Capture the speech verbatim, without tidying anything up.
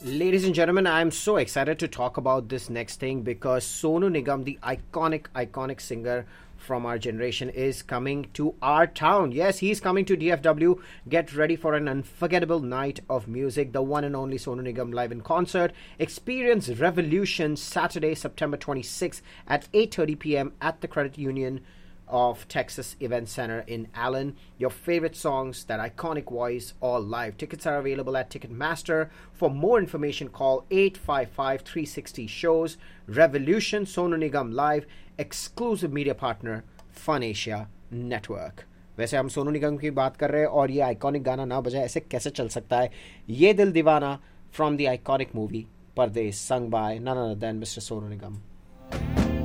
Ladies and gentlemen, I'm so excited to talk about this next thing because Sonu Nigam, the iconic, iconic singer from our generation, is coming to our town. Yes, he's coming to D F W. Get ready for an unforgettable night of music. The one and only Sonu Nigam live in concert. Experience Revolution Saturday, September twenty-sixth at eight thirty p.m. at the Credit Union of Texas Event Center in Allen. Your favorite songs, that iconic voice, all live. Tickets are available at Ticketmaster. For more information, call eight five five, three six zero shows. Revolution, Sonu Nigam live, exclusive media partner, Fun Asia Network. वैसे हम सोनू निगम की बात कर रहे हैं और ये iconic गाना ना बजाए ऐसे कैसे चल सकता है. ये दिल दीवाना from the iconic movie Pradesh, sung by none other than mister Sonu Nigam.